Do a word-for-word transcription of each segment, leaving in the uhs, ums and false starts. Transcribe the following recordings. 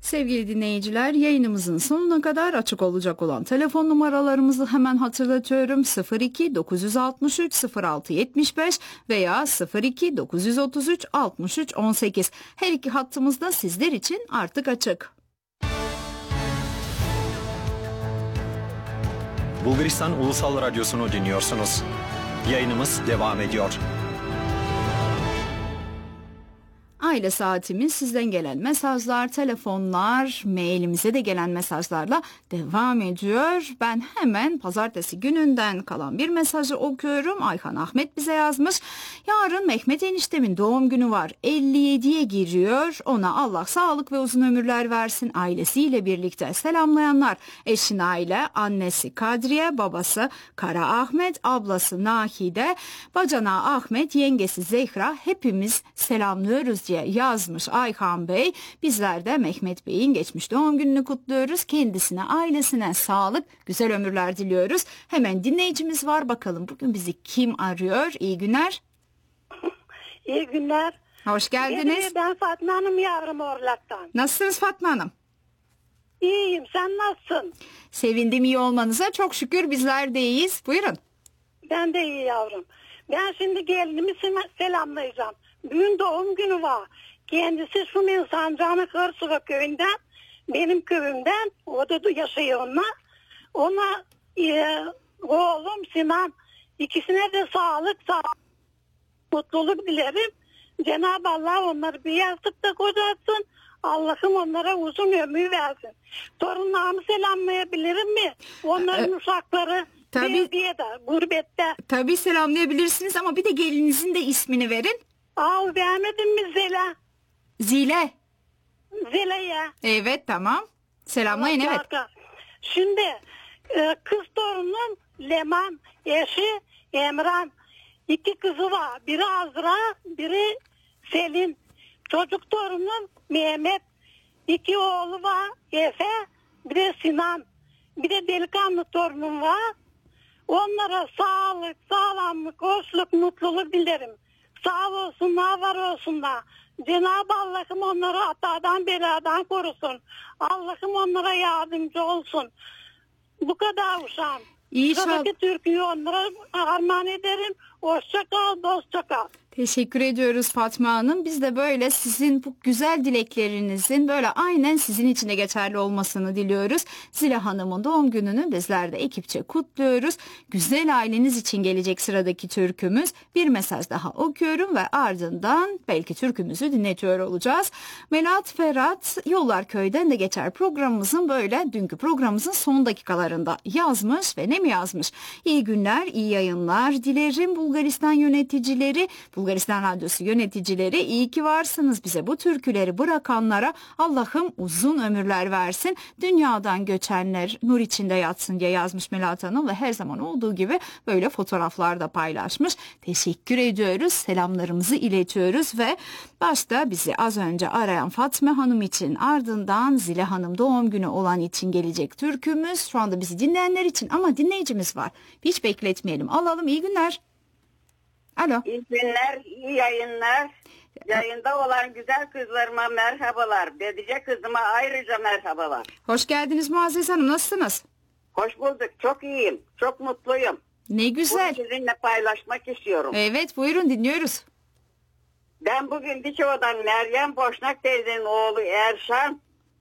Sevgili dinleyiciler, yayınımızın sonuna kadar açık olacak olan telefon numaralarımızı hemen hatırlatıyorum. sıfır iki dokuz altı üç sıfır altı yetmiş beş veya sıfır iki dokuz otuz üç altmış üç on sekiz. Her iki hattımız da sizler için artık açık. Bulgaristan Ulusal Radyosu'nu dinliyorsunuz. Yayınımız devam ediyor. Aile saatimiz sizden gelen mesajlar, telefonlar, mailimize de gelen mesajlarla devam ediyor. Ben hemen pazartesi gününden kalan bir mesajı okuyorum. Ayhan Ahmet bize yazmış. Yarın Mehmet eniştemin doğum günü var. elli yediye giriyor. Ona Allah sağlık ve uzun ömürler versin. Ailesiyle birlikte selamlayanlar. Eşin aile, annesi Kadriye, babası Kara Ahmet, ablası Nahide, bacana Ahmet, yengesi Zehra, hepimiz selamlıyoruz diye yazmış Ayhan Bey. Bizler de Mehmet Bey'in geçmiş doğum gününü kutluyoruz. Kendisine, ailesine sağlık, güzel ömürler diliyoruz. Hemen dinleyicimiz var. Bakalım bugün bizi kim arıyor? İyi günler. İyi günler. Hoş geldiniz. Ee, ben Fatma Hanım yavrum Orlak'tan. Nasılsınız Fatma Hanım? İyiyim. Sen nasılsın? Sevindim iyi olmanıza. Çok şükür bizler de iyiyiz. Buyurun. Ben de iyi yavrum. Ben şimdi gelinimi selamlayacağım. Bugün doğum günü var. Kendisi Sumin Sancağını Kırsuva köyünden, benim köyümden. O da yaşıyor onunla. Ona e, oğlum Sinan, ikisine de sağlık, sağlık, mutluluk dilerim. Cenab-ı Allah onları bir yastıkta kocatsın. Allah'ım onlara uzun ömür versin. Torunlarımı selamlayabilirim mi? Onların Ee, uşakları tabii, Belediye'de, gurbette. Tabii selamlayabilirsiniz ama bir de gelininizin de ismini verin. Aa, vermedin mi Zela? Zile. Zela'ya. Evet tamam. Selamlayın evet. Şimdi e, kız torunum Leman, eşi Emran. İki kızı var. Biri Azra, biri Selin. Çocuk torunum Mehmet. İki oğlu var. Efe, bir de Sinan. Bir de delikanlı torunum var. Onlara sağlık, sağlamlık, hoşluk, mutluluk dilerim. Sağ olsunlar, var olsunlar. Cenab-ı Allah'ım onları hatadan beladan korusun. Allah'ım onlara yardımcı olsun. Bu kadar uşağım. İnşallah. Sıradaki türküyü onlara armağan ederim. Hoşça kal, dostça kal. Teşekkür ediyoruz Fatma Hanım. Biz de böyle sizin bu güzel dileklerinizin böyle aynen sizin için de geçerli olmasını diliyoruz. Zile Hanım'ın doğum gününü bizler de ekipçe kutluyoruz. Güzel aileniz için gelecek sıradaki türkümüz. Bir mesaj daha okuyorum ve ardından belki türkümüzü dinletiyor olacağız. Melat Ferhat Yollar Köy'den de geçer programımızın böyle dünkü programımızın son dakikalarında yazmış ve ne mi yazmış? İyi günler, iyi yayınlar dilerim Bulgaristan yöneticileri, Bulgaristan Radyosu yöneticileri, iyi ki varsınız. Bize bu türküleri bırakanlara Allah'ım uzun ömürler versin. Dünyadan göçenler nur içinde yatsın diye yazmış Melat Hanım ve her zaman olduğu gibi böyle fotoğraflar da paylaşmış. Teşekkür ediyoruz. Selamlarımızı iletiyoruz ve başta bizi az önce arayan Fatma Hanım için, ardından Zile Hanım doğum günü olan için gelecek türkümüz. Şu anda bizi dinleyenler için ama dinleyicimiz var. Hiç bekletmeyelim. Alalım. İyi günler. Alo. İyi günler, iyi yayınlar. Yayında olan güzel kızlarıma merhabalar. Bedice kızıma ayrıca merhabalar. Hoş geldiniz Muazzez Hanım. Nasılsınız? Hoş bulduk. Çok iyiyim. Çok mutluyum. Ne güzel. Bunu sizinle paylaşmak istiyorum. Evet buyurun dinliyoruz. Ben bugün Dikova'dan Meryem Boşnak teyzenin oğlu Erşan.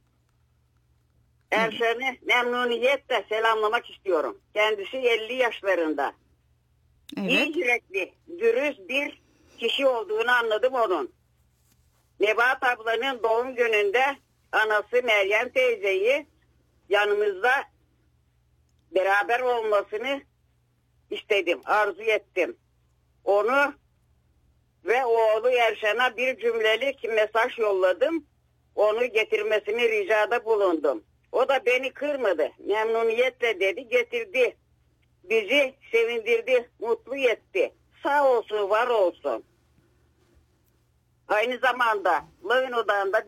Erşan'ı memnuniyetle selamlamak istiyorum. Kendisi elli yaşlarında. Evet. İyi yürekli, dürüst bir kişi olduğunu anladım onun. Nebahat ablanın doğum gününde anası Meryem teyzeyi yanımızda beraber olmasını istedim, arzu ettim. Onu ve oğlu Erşan'a bir cümlelik mesaj yolladım. Onu getirmesini ricada bulundum. O da beni kırmadı. Memnuniyetle dedi, getirdi. Bizi sevindirdi, mutlu etti. Sağ olsun, var olsun. Aynı zamanda Lağın Odağı'nda